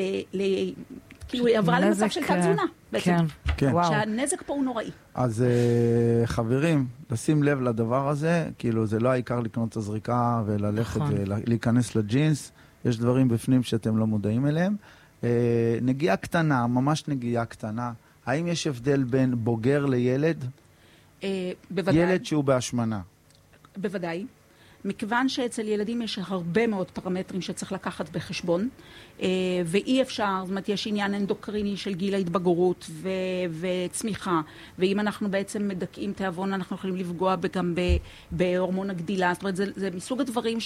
כאילו היא עברה למצב של תת תזונה. כן. שהנזק פה הוא נוראי. אז חברים, לשים לב לדבר הזה, כאילו זה לא העיקר לקנות את הזריקה וללכת ולהיכנס לג'ינס, יש דברים בפנים שאתם לא מודעים אליהם. נגיעה קטנה, ממש נגיעה קטנה, האם יש הבדל בין בוגר לילד? בוודאי. ילד שהוא בהשמנה. בוודאי. מכיוון שאצל ילדים יש הרבה מאוד פרמטרים שצריך לקחת בחשבון, ואי אפשר, זאת אומרת, יש עניין אנדוקריני של גיל ההתבגרות וצמיחה, ואם אנחנו בעצם מדכאים תיאבון, אנחנו יכולים לפגוע גם בהורמון הגדילה, זאת אומרת, זה מסוג הדברים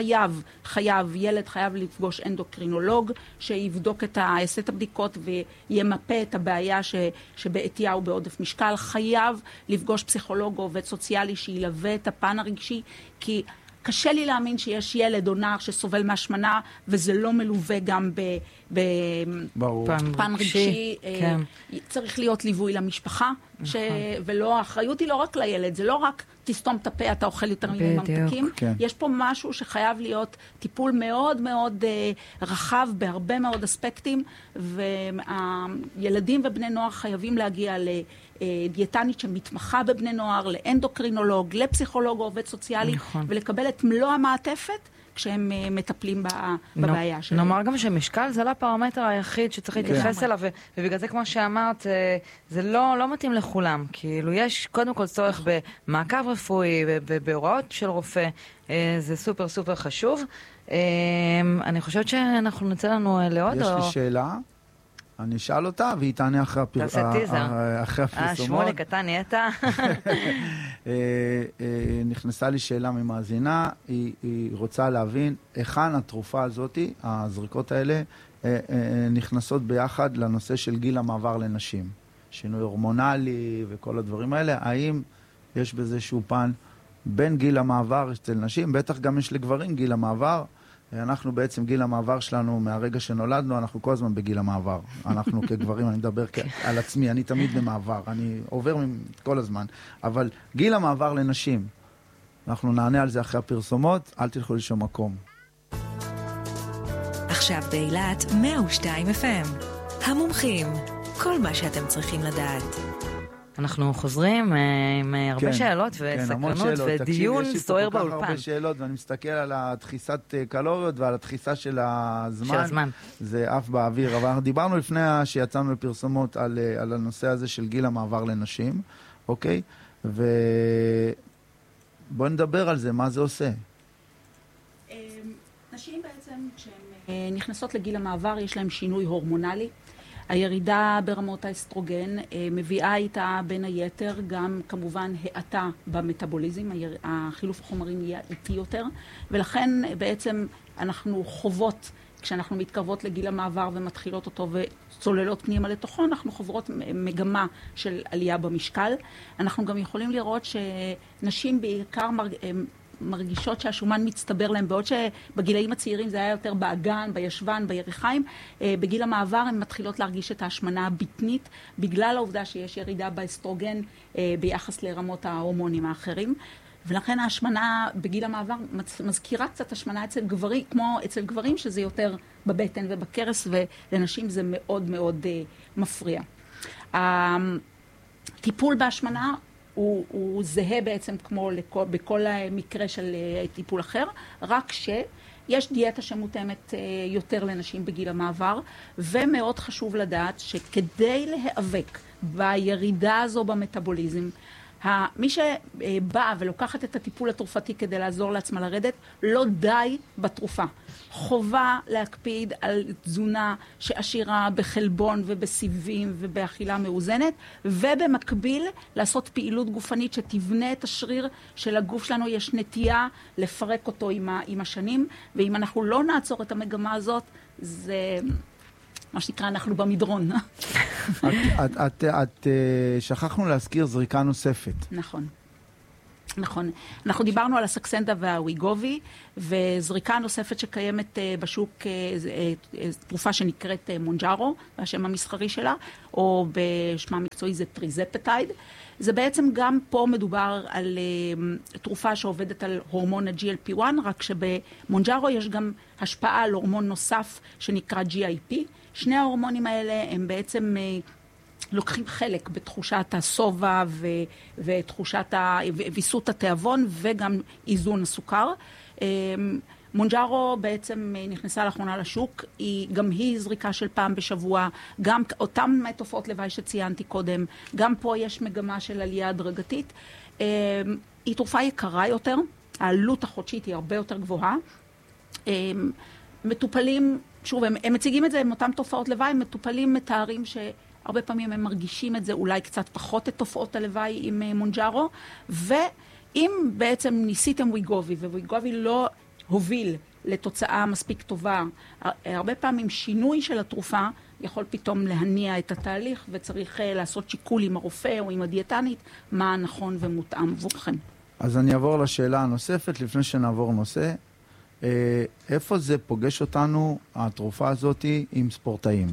ילד חייב לפגוש אנדוקרינולוג, שיבדוק יעשה את הבדיקות וימפה את הבעיה שבעטייה ובעודף משקל, חייב לפגוש פסיכולוג או עובד סוציאלי שילווה את הפן הרגשי, כי קשה לי להאמין שיש ילד או נער שסובל מהשמנה, וזה לא מלווה גם בפן רגשי, צריך להיות ליווי למשפחה, ולא, האחריות היא לא רק לילד, זה לא רק תסתום את הפה, אתה אוכל יותר ממתקים, יש פה משהו שחייב להיות טיפול מאוד מאוד רחב בהרבה מאוד אספקטים, והילדים ובני נוער חייבים להגיע לדיאטנית שמתמחה בבני נוער, לאנדוקרינולוג, לפסיכולוג או עובד סוציאלי, ולקבל את מלוא המעטפת כשהם מטפלים בבעיה שלהם. נאמר גם שמשקל זה לא הפרמטר היחיד שצריך להתייחס אליו, ובגלל זה כמו שאמרת, זה לא מתאים לכולם. כאילו יש קודם כל צורך במעקב רפואי ובהוראות של רופא, זה סופר סופר חשוב. אני חושבת שאנחנו נצא לנו לעוד. יש לי שאלה. אני אשאל אותה, והיא תענה אחרי הפרסומות. שמוליק, אתה נהיית. נכנסה לי שאלה ממאזינה, היא רוצה להבין היכן התרופה הזאת, הזריקות האלה, נכנסות ביחד לנושא של גיל המעבר לנשים. שינוי הורמונלי וכל הדברים האלה, האם יש בזה שהוא פן בין גיל המעבר אצל נשים, בטח גם יש לגברים גיל המעבר, אנחנו בעצם גיל המעבר שלנו מהרגע שנולדנו, אנחנו כל הזמן בגיל המעבר. אנחנו כגברים, אני מדבר על עצמי, אני תמיד במעבר, אני עובר כל הזמן. אבל גיל המעבר לנשים, אנחנו נענה על זה אחרי הפרסומות, אל תלכו לשום מקום. עכשיו באילת 102 FM. המומחים, כל מה שאתם צריכים לדעת. אנחנו חוזרים עם הרבה שאלות וסקרנות ודיון סוער באולפן. יש לי פה כל כך הרבה שאלות, ואני מסתכל על הדחיסת קלוריות ועל הדחיסה של הזמן. זה אף באוויר. אבל אנחנו דיברנו לפני שיצאנו לפרסומות על הנושא הזה של גיל המעבר לנשים, אוקיי? ובואו נדבר על זה, מה זה עושה. נשים בעצם, כשהן נכנסות לגיל המעבר, יש להן שינוי הורמונלי. הירידה ברמות האסטרוגן מביאה איתה בין היתר גם כמובן האטה במטאבוליזם, החילוף החומרים יהיה איטי יותר, ולכן בעצם אנחנו חוות, כשאנחנו מתקרבות לגיל המעבר ומתחילות אותו וצוללות פנימה לתוכו, אנחנו חוברות מגמה של עלייה במשקל. אנחנו גם יכולים לראות שנשים בעיקר מרגישות שהשומן מצטבר להם, בעוד שבגילאים הצעירים זה היה יותר באגן, בישבן, ביריחיים, בגיל המעבר הן מתחילות להרגיש את ההשמנה הבטנית, בגלל העובדה שיש ירידה באסטרוגן ביחס לרמות ההורמונים האחרים. ולכן ההשמנה בגיל המעבר מזכירה קצת השמנה אצל גברים, כמו אצל גברים שזה יותר בבטן ובקרס, ולנשים זה מאוד מאוד מפריע. הטיפול בהשמנה הוא זהה בעצם כמו בכל מקרה של טיפול אחר, רק שיש דיאטה שמותאמת יותר לנשים בגיל המעבר, ומאוד חשוב לדעת שכדי להיאבק בירידה הזו במטאבוליזם, מי שבא ולוקחת את הטיפול התרופתי כדי לעזור לעצמה לרדת, לא די בתרופה. חובה להקפיד על תזונה שעשירה בחלבון ובסיבים ובאכילה מאוזנת, ובמקביל לעשות פעילות גופנית שתבנה את השריר של הגוף שלנו. יש נטייה לפרק אותו עם השנים, ואם אנחנו לא נעצור את המגמה הזאת, זה מה שנקרא, אנחנו במדרון. את שכחנו להזכיר זריקה נוספת. נכון. נכון. אנחנו דיברנו על הסקסנדה והוויגובי, וזריקה נוספת שקיימת בשוק, תרופה שנקראת מונג'ארו, והשם המסחרי שלה, או בשמה המקצועי זה טריזפטייד. זה בעצם גם פה מדובר על תרופה שעובדת על הורמון ה-GLP-1, רק שבמונג'ארו יש גם השפעה על הורמון נוסף שנקרא GIP. שני ההורמונים האלה הם בעצם לוקחים חלק בתחושת הסובה ותחושת ויסות התיאבון וגם איזון הסוכר. מונג'ארו בעצם נכנסה לאחרונה לשוק, גם היא זריקה של פעם בשבוע, גם אותם תופעות לוואי שציינתי קודם, גם פה יש מגמה של עלייה הדרגתית. היא תרופה יקרה יותר, העלות החודשית היא הרבה יותר גבוהה. מטופלים, שוב, הם מציגים את זה עם אותם תופעות לוואי, מטופלים מתארים שהרבה פעמים הם מרגישים את זה, אולי קצת פחות את תופעות הלוואי עם מונג'ארו, ואם בעצם ניסיתם ויגובי, וויגובי לא הוביל לתוצאה מספיק טובה, הרבה פעמים שינוי של התרופה יכול פתאום להניע את התהליך, וצריך לעשות שיקול עם הרופא או עם הדיאטנית, מה נכון ומותאם עבורכם. אז אני אעבור לשאלה הנוספת, לפני שנעבור נושא. איפה זה פוגש אותנו, התרופה הזאת, עם ספורטאים?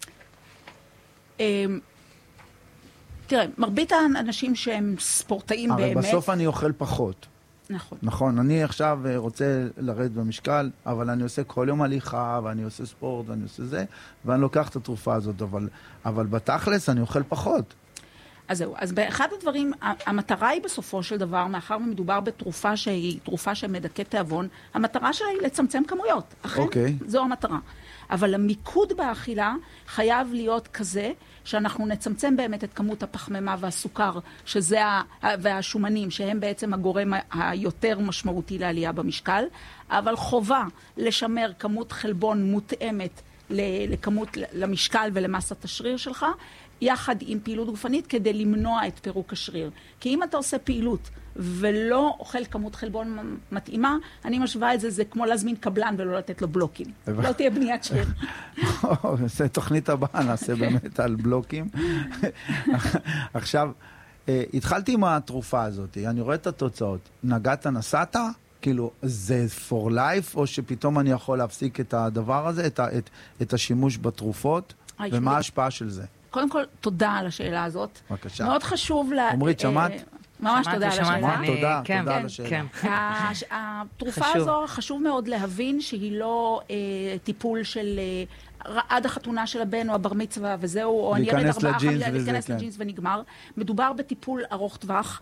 תראה, מרבית האנשים שהם ספורטאים הרי באמת... הרי בסוף אני אוכל פחות. נכון. נכון, אני עכשיו רוצה לרדת במשקל, אבל אני עושה כל יום הליכה, ואני עושה ספורט, ואני עושה זה, ואני לוקח את התרופה הזאת, אבל בתכלס אני אוכל פחות. אז זהו, אז באחד הדברים, המטרה היא בסופו של דבר, מאחר ומדובר בתרופה שהיא תרופה שמדכאת תיאבון, המטרה שלה היא לצמצם כמויות. אכן, זו המטרה. אבל המיקוד באכילה חייב להיות כזה, שאנחנו נצמצם באמת את כמות הפחמימה והסוכר, והשומנים, שהם בעצם הגורם היותר משמעותי לעלייה במשקל, אבל חובה לשמר כמות חלבון מותאמת למשקל ולמסת השריר שלך, יחד עם פעילות גופנית כדי למנוע את פירוק השריר. כי אם אתה עושה פעילות ולא אוכל כמות חלבון מתאימה, אני משווה את זה, זה כמו להזמין קבלן ולא לתת לו בלוקים. לא תהיה בניית שריר. זה תוכנית הבאה, נעשה באמת על בלוקים. עכשיו, התחלתי עם התרופה הזאת, אני רואה את התוצאות. נגעת, נסעת? כאילו, זה for life, או שפתאום אני יכול להפסיק את הדבר הזה, את השימוש בתרופות, ומה ההשפעה של זה? קודם כל, תודה על השאלה הזאת. בבקשה. מאוד חשוב עמרית, שמעת? ממש תודה על השאלה. תודה על השאלה. התרופה הזו חשוב מאוד להבין שהיא לא טיפול של עד החתונה של הבן או הבר מצווה וזהו, או אני ארד 4 להיכנס לג'ינס ונגמר. מדובר בטיפול ארוך טווח,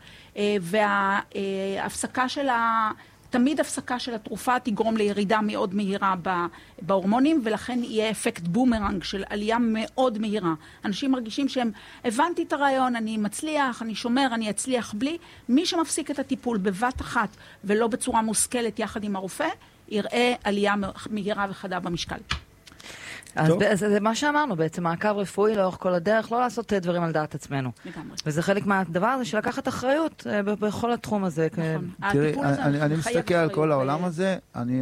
וההפסקה של תמיד הפסקה של התרופה תגרום לירידה מאוד מהירה בהורמונים, ולכן יהיה אפקט בומרנג של עלייה מאוד מהירה. אנשים מרגישים שהם, הבנתי את הרעיון, אני מצליח, אני שומר, אני אצליח בלי. מי שמפסיק את הטיפול בבת אחת ולא בצורה מושכלת יחד עם הרופא, יראה עלייה מהירה וחדה במשקל. אז זה מה שאמרנו בעצם, מעקב רפואי לאורך כל הדרך, לא לעשות דברים על דעת עצמנו. לגמרי. וזה חלק מהדבר הזה של לקחת אחריות בכל התחום הזה. נכון. תראי, אני מסתכל על כל העולם הזה,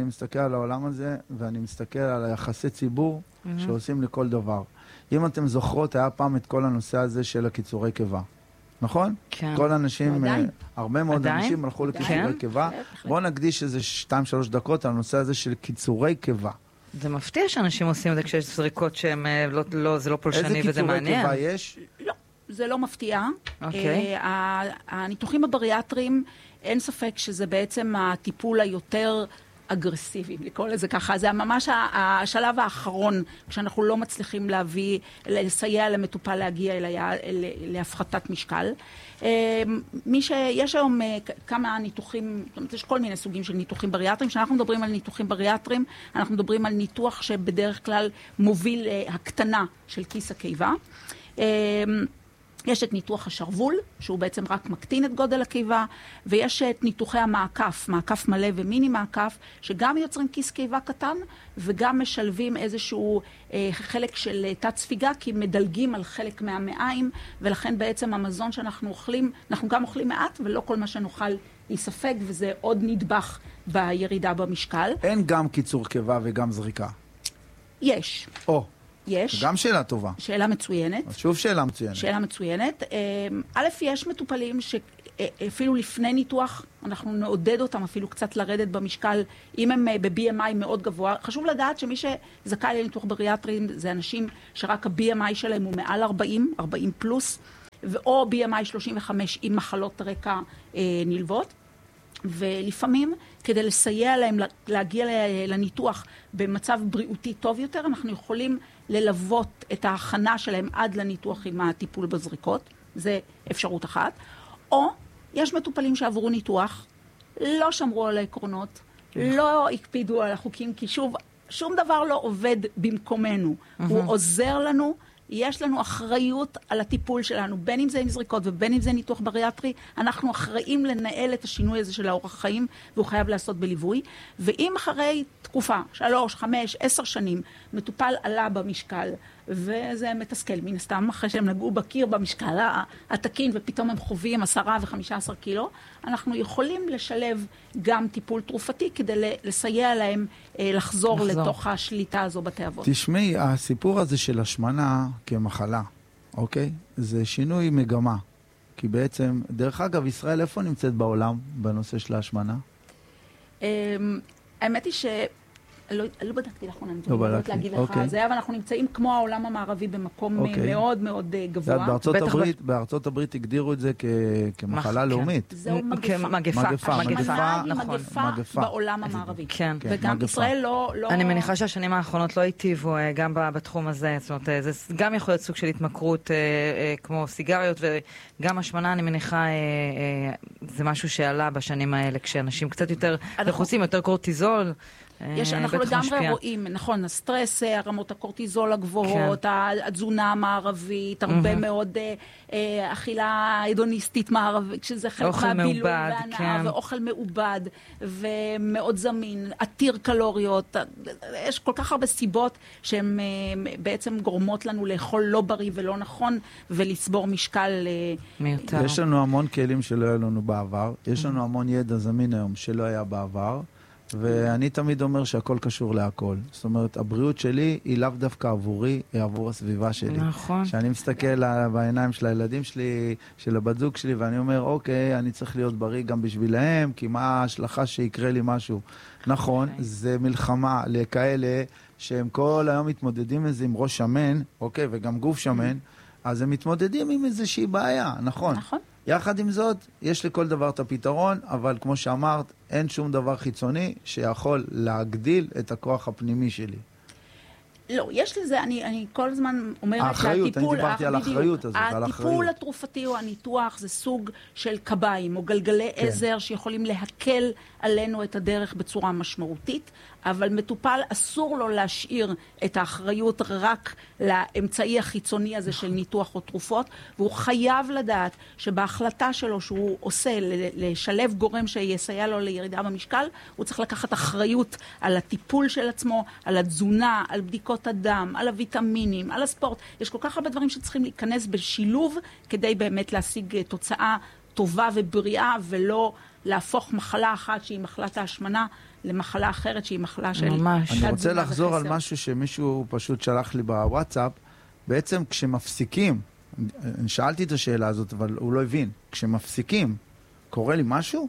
ואני מסתכל על היחסי ציבור שעושים לכל דבר. אם אתם זוכרות, היה פעם את כל הנושא הזה של הקיצורי קיבה. נכון? כן. כל אנשים, הרבה מאוד אנשים הלכו לקיצורי קיבה. בואו נקדיש איזה 2-3 דקות על הנושא הזה של קיצורי קיבה. זה מפתיע שאנשים עושים את זה כשיש זריקות שהם זה לא פולשני וזה מעניין. איזה קיצורי קיבה יש? לא, זה לא מפתיע. אוקיי. הניתוחים הבריאטריים, אין ספק שזה בעצם הטיפול היותר אגרסיבי, לקרוא לזה ככה. זה ממש השלב האחרון, כשאנחנו לא מצליחים לסייע למטופל להגיע להפחתת משקל. יש היום כמה ניתוחים, יש כל מיני סוגים של ניתוחים בריאטריים. כשאנחנו מדברים על ניתוחים בריאטריים, אנחנו מדברים על ניתוח שבדרך כלל מוביל להקטנה של כיס הקיבה. יש את ניתוח השרוול, שהוא בעצם רק מקטין את גודל הקיבה, ויש את ניתוחי המעקף, מעקף מלא ומיני מעקף, שגם יוצרים כיס קיבה קטן, וגם משלבים איזשהו חלק של תת ספיגה, כי מדלגים על חלק מהמעיים, ולכן בעצם המזון שאנחנו אוכלים, אנחנו גם אוכלים מעט, ולא כל מה שנאכל יספג, וזה עוד נדבך בירידה במשקל. אין גם קיצור קיבה וגם זריקה. יש. יש. גם שאלה טובה. שאלה מצוינת. שוב שאלה מצוינת. שאלה מצוינת. א', יש מטופלים שאפילו לפני ניתוח, אנחנו נעודד אותם אפילו קצת לרדת במשקל, אם הם ב-BMI מאוד גבוה. חשוב לדעת שמי שזכאי לניתוח בריאטרי זה אנשים שרק ה-BMI שלהם הוא מעל 40 פלוס, או BMI 35 עם מחלות רקע נלוות. ולפעמים, כדי לסייע להם להגיע לניתוח במצב בריאותי טוב יותר, אנחנו יכולים ללוות את ההכנה שלהם עד לניתוח עם הטיפול בזריקות. זה אפשרות אחת. או יש מטופלים שעברו ניתוח, לא שמרו על העקרונות, לא הקפידו על החוקים, כי שום דבר לא עובד במקומנו. הוא עוזר לנו, יש לנו אחריות על הטיפול שלנו, בין אם זה עם זריקות ובין אם זה ניתוח בריאטרי, אנחנו אחראים לנהל את השינוי הזה של האורח חיים, והוא חייב לעשות בליווי. ואם אחרי תקופה, 3, 5, 10 שנים, מטופל עלה במשקל, וזה מתסכל מן הסתם, אחרי שהם נגעו בקיר במשקל התקין, ופתאום הם חווים 10 ו-15 קילו, אנחנו יכולים לשלב גם טיפול תרופתי, כדי לסייע להם לחזור לתוך השליטה הזו בתיאבון. תשמעי, הסיפור הזה של השמנה כמחלה, אוקיי? זה שינוי מגמה. כי בעצם, דרך אגב, ישראל איפה נמצאת בעולם בנושא של ההשמנה? האמת היא לא בדקתי לאחרונה, אני לא יכולה להגיד לך על זה, אבל אנחנו נמצאים כמו העולם המערבי במקום מאוד מאוד גבוה. בארצות הברית הגדירו את זה כמחלה לאומית. זהו מגפה בעולם המערבי. וגם ישראל לא... אני מניחה שהשנים האחרונות לא היטיבו גם בתחום הזה, זאת אומרת, זה גם יכול להיות סוג של התמכרות כמו סיגריות, וגם השמנה, אני מניחה, זה משהו שעלה בשנים האלה, כשאנשים קצת יותר לחוצים, יותר קורטיזול, אנחנו לגמרי רואים, נכון, הסטרס, רמות הקורטיזול הגבוהות, התזונה המערבית, הרבה מאוד אכילה הדוניסטית מערבית, שזה חלק מהבילוי והנאה, ואוכל מעובד, ומאוד זמין, עתיר קלוריות. יש כל כך הרבה סיבות שהן בעצם גורמות לנו לאכול לא בריא ולא נכון, ולסבור משקל מיותר. יש לנו המון כלים שלא היה לנו בעבר, יש לנו המון ידע זמין היום שלא היה בעבר, ואני תמיד אומר שהכל קשור להכל. זאת אומרת, הבריאות שלי היא לאו דווקא עבורי, היא עבור הסביבה שלי. נכון. שאני מסתכל בעיניים של הילדים שלי, של הבת זוג שלי, ואני אומר, אוקיי, אני צריך להיות בריא גם בשבילהם, כי מה ההשלכה שיקרה לי משהו? נכון, זה מלחמה לכאלה שהם כל היום מתמודדים עם ראש שמן, אוקיי, וגם גוף שמן, אז הם מתמודדים עם איזושהי בעיה, נכון? נכון. יחד עם זאת, יש לכל דבר את הפתרון, אבל כמו שאמרת, אין שום דבר חיצוני שיכול להגדיל את הכוח הפנימי שלי. לא, יש לזה, אני כל הזמן אומרת האחריות, אני דיברתי על האחריות הזאת, על האחריות. הטיפול התרופתי או הניתוח זה סוג של קביים או גלגלי עזר שיכולים להקל עלינו את הדרך בצורה משמעותית, אבל מטופל אסור לו להשאיר את האחריות רק לאמצעי החיצוני הזה של ניתוח או תרופות, והוא חייב לדעת שבהחלטה שלו שהוא עושה לשלב גורם שיסייע לו לירידה במשקל, הוא צריך לקחת אחריות על הטיפול של עצמו, על התזונה, על בדיקות הדם, על הוויטמינים, על הספורט. יש כל כך הרבה דברים שצריכים להיכנס בשילוב כדי באמת להשיג תוצאה טובה ובריאה, ולא להפוך מחלה אחת שהיא מחלת ההשמנה למחלה אחרת שהיא מחלה של... ממש. אני רוצה לחזור על משהו שמישהו פשוט שלח לי בוואטסאפ. בעצם כשמפסיקים, אני שאלתי את השאלה הזאת, אבל הוא לא הבין. כשמפסיקים, קורה לי משהו?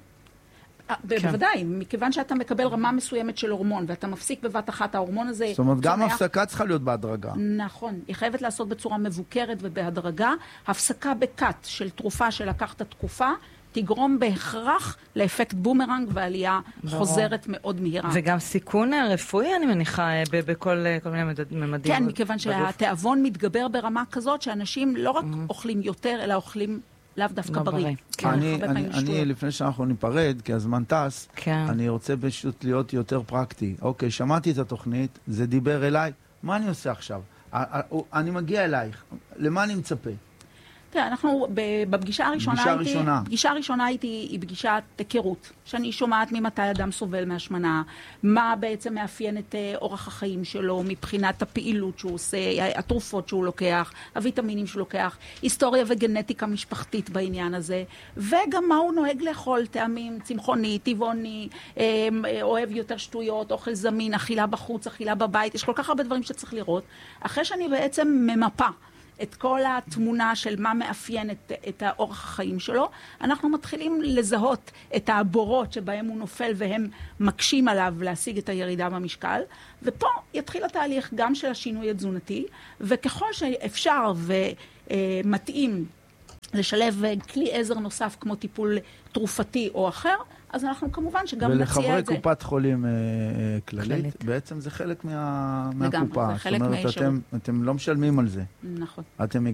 בוודאי, מכיוון שאתה מקבל רמה מסוימת של הורמון, ואתה מפסיק בבת אחת ההורמון הזה... זאת אומרת, גם הפסקה צריכה להיות בהדרגה. נכון, היא חייבת לעשות בצורה מבוקרת ובהדרגה. הפסקה בקאט של תרופה שלקחת תקופה, תגרום בהכרח לאפקט בומרנג ועלייה חוזרת מאוד מהירה. וגם סיכון רפואי, אני מניחה, בכל מיני ממדים. כן, מכיוון שהתיאבון מתגבר ברמה כזאת, שאנשים לא רק אוכלים יותר, אלא אוכלים לאו דווקא בריא. אני, לפני שאנחנו ניפרד, כי הזמן טס, אני רוצה פשוט להיות יותר פרקטי. אוקיי, שמעתי את התוכנית, זה דיבר אליי, מה אני עושה עכשיו? אני מגיע אלייך, למה אני מצפה? תראה, אנחנו בפגישה הראשונה היא פגישת היכרות, שאני שומעת ממתי אדם סובל מהשמנה, מה בעצם מאפיין את אורח החיים שלו מבחינת הפעילות שהוא עושה, התרופות שהוא לוקח, הוויטמינים שהוא לוקח, היסטוריה וגנטיקה משפחתית בעניין הזה, וגם מה הוא נוהג לאכול, טעמים, צמחוני, טבעוני, אוהב יותר שטויות, אוכל זמין, אכילה בחוץ, אכילה בבית, יש כל כך הרבה דברים שצריך לראות. אחרי שאני בעצם ממפה את כל התמונה של מה מאפיין את האורח החיים שלו, אנחנו מתחילים לזהות את הבורות שבהם הוא נופל והם מקשים עליו להשיג את הירידה במשקל, ופה יתחיל התהליך גם של השינוי התזונתי, וככל שאפשר ומתאים לשלב כלי עזר נוסף כמו טיפול תרופתי או אחר, אז אנחנו כמובן שגם נציע את זה. ולחברי קופת חולים כללית, בעצם זה חלק מהקופה. לגמרי, זה חלק מהשירות. אתם לא משלמים על זה. נכון. אתם